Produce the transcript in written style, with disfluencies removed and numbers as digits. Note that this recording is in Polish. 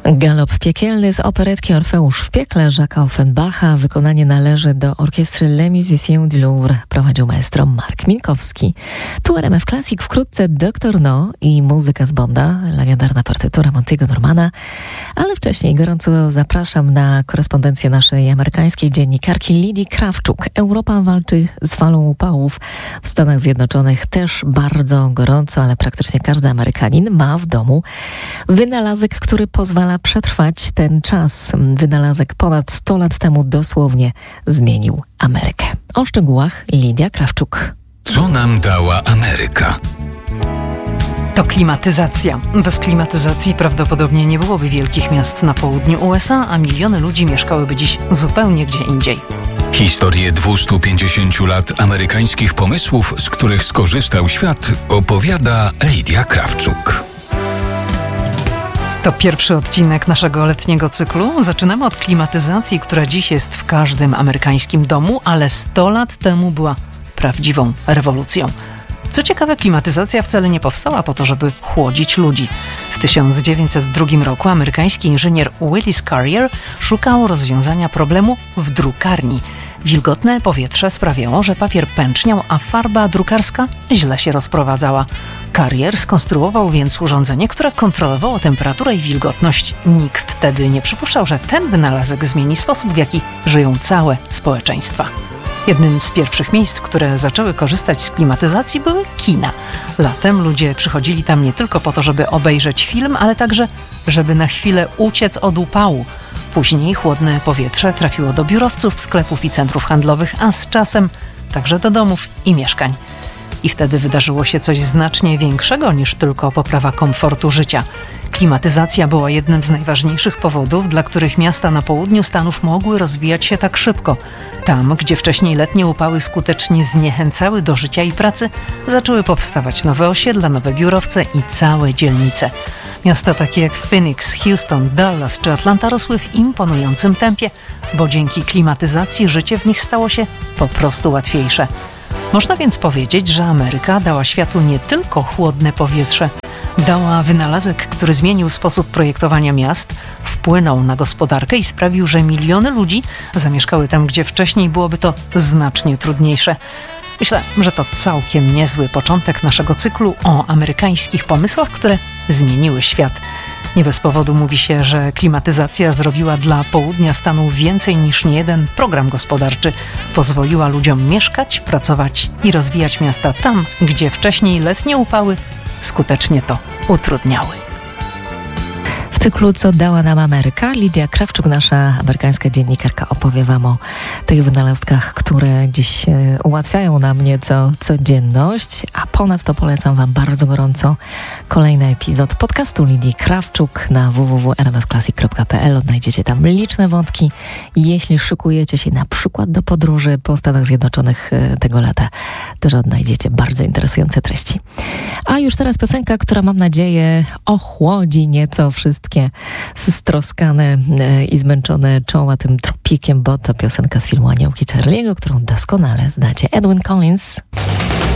Galop piekielny z operetki Orfeusz w piekle Jacques'a Offenbacha. Wykonanie należy do orkiestry Les Musiciens du Louvre. Prowadził maestro Mark Minkowski. Tu RMF Classic, wkrótce Dr. No i muzyka z Bonda, legendarna partytura Montiego Normana. Ale wcześniej gorąco zapraszam na korespondencję naszej amerykańskiej dziennikarki Lidii Krawczuk. Europa walczy z falą upałów. W Stanach Zjednoczonych też bardzo gorąco, ale praktycznie każdy Amerykanin ma w domu wynalazek, który pozwala przetrwać ten czas. Wynalazek ponad 100 lat temu dosłownie zmienił Amerykę. O szczegółach Lidia Krawczuk. Co nam dała Ameryka? To klimatyzacja. Bez klimatyzacji prawdopodobnie nie byłoby wielkich miast na południu USA, a miliony ludzi mieszkałyby dziś zupełnie gdzie indziej. Historię 250 lat amerykańskich pomysłów, z których skorzystał świat, opowiada Lidia Krawczuk. To pierwszy odcinek naszego letniego cyklu. Zaczynamy od klimatyzacji, która dziś jest w każdym amerykańskim domu, ale 100 lat temu była prawdziwą rewolucją. Co ciekawe, klimatyzacja wcale nie powstała po to, żeby chłodzić ludzi. W 1902 roku amerykański inżynier Willis Carrier szukał rozwiązania problemu w drukarni. Wilgotne powietrze sprawiało, że papier pęczniał, a farba drukarska źle się rozprowadzała. Carrier skonstruował więc urządzenie, które kontrolowało temperaturę i wilgotność. Nikt wtedy nie przypuszczał, że ten wynalazek zmieni sposób, w jaki żyją całe społeczeństwa. Jednym z pierwszych miejsc, które zaczęły korzystać z klimatyzacji, były kina. Latem ludzie przychodzili tam nie tylko po to, żeby obejrzeć film, ale także, żeby na chwilę uciec od upału. Później chłodne powietrze trafiło do biurowców, sklepów i centrów handlowych, a z czasem także do domów i mieszkań. I wtedy wydarzyło się coś znacznie większego niż tylko poprawa komfortu życia. Klimatyzacja była jednym z najważniejszych powodów, dla których miasta na południu Stanów mogły rozwijać się tak szybko. Tam, gdzie wcześniej letnie upały skutecznie zniechęcały do życia i pracy, zaczęły powstawać nowe osiedla, nowe biurowce i całe dzielnice. Miasta takie jak Phoenix, Houston, Dallas czy Atlanta rosły w imponującym tempie, bo dzięki klimatyzacji życie w nich stało się po prostu łatwiejsze. Można więc powiedzieć, że Ameryka dała światu nie tylko chłodne powietrze, dała wynalazek, który zmienił sposób projektowania miast, wpłynął na gospodarkę i sprawił, że miliony ludzi zamieszkały tam, gdzie wcześniej byłoby to znacznie trudniejsze. Myślę, że to całkiem niezły początek naszego cyklu o amerykańskich pomysłach, które zmieniły świat. Nie bez powodu mówi się, że klimatyzacja zrobiła dla południa Stanów więcej niż niejeden program gospodarczy. Pozwoliła ludziom mieszkać, pracować i rozwijać miasta tam, gdzie wcześniej letnie upały skutecznie to utrudniały. W cyklu Co dała nam Ameryka? Lidia Krawczuk, nasza amerykańska dziennikarka, opowie wam o tych wynalazkach, które dziś ułatwiają nam nieco codzienność, a ponadto polecam wam bardzo gorąco kolejny epizod podcastu Lidii Krawczuk na www.rmfclassic.pl. Odnajdziecie tam liczne wątki. Jeśli szykujecie się na przykład do podróży po Stanach Zjednoczonych tego lata, też odnajdziecie bardzo interesujące treści. A już teraz piosenka, która mam nadzieję ochłodzi nieco wszystkie stroskane i zmęczone czoła tym tropikiem, bo to piosenka z filmu Aniołki Charlie'ego, którą doskonale znacie. Edwyn Collins.